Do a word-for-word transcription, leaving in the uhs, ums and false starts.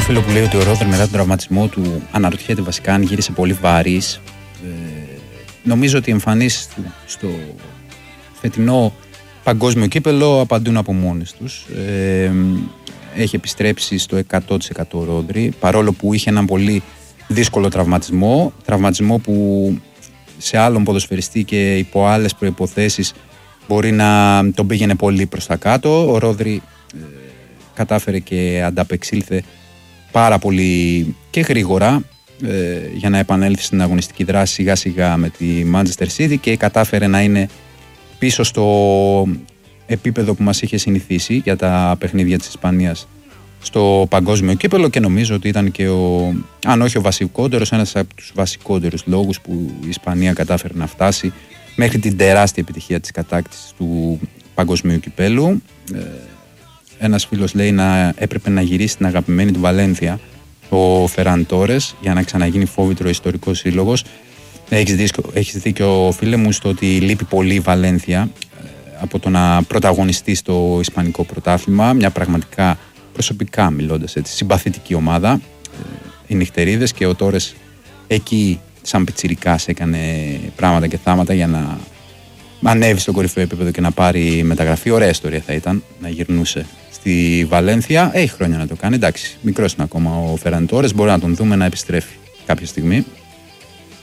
φίλο που λέει ότι ο Ρόδρυ μετά τον τραυματισμό του αναρωτιέται βασικά αν γύρισε πολύ βαρύς. Ε, νομίζω ότι οι εμφανίσεις του στο φετινό παγκόσμιο κύπελο απαντούν από μόνες τους. Ε, έχει επιστρέψει στο εκατό τοις εκατό ο Ρόδρυ, παρόλο που είχε έναν πολύ δύσκολο τραυματισμό. Τραυματισμό που σε άλλον ποδοσφαιριστή και υπό άλλες προϋποθέσεις μπορεί να τον πήγαινε πολύ προς τα κάτω. Ο Ρόδρυ ε, κατάφερε και ανταπεξήλθε πάρα πολύ και γρήγορα ε, για να επανέλθει στην αγωνιστική δράση σιγά σιγά με τη Manchester City και κατάφερε να είναι πίσω στο επίπεδο που μας είχε συνηθίσει για τα παιχνίδια της Ισπανίας στο παγκόσμιο κύπελο, και νομίζω ότι ήταν και ο, αν όχι ο βασικότερος, ένας από τους βασικότερους λόγους που η Ισπανία κατάφερε να φτάσει μέχρι την τεράστια επιτυχία της κατάκτησης του παγκοσμίου κυπέλου. Ε, ένας φίλος λέει να έπρεπε να γυρίσει στην αγαπημένη του Βαλένθια ο Φεράν Τόρες για να ξαναγίνει φόβητρο ιστορικός σύλλογος. Έχεις δίκιο, έχεις δίκιο φίλε μου στο ότι λείπει πολύ η Βαλένθια ε, από το να πρωταγωνιστεί στο ισπανικό πρωτάθλημα, μια πραγματικά, προσωπικά μιλώντας έτσι, συμπαθητική ομάδα. Ε, οι νυχτερίδες και ο Τόρες εκεί σαν πιτσιρικάς έκανε πράγματα και θάματα για να ανέβει στο κορυφαίο επίπεδο και να πάρει μεταγραφή. Ωραία ιστορία θα ήταν να γυρνούσε στη Βαλένθια. Έχει χρόνια να το κάνει. Εντάξει, μικρός είναι ακόμα ο Φεράν Τόρες. Μπορεί να τον δούμε να επιστρέφει κάποια στιγμή.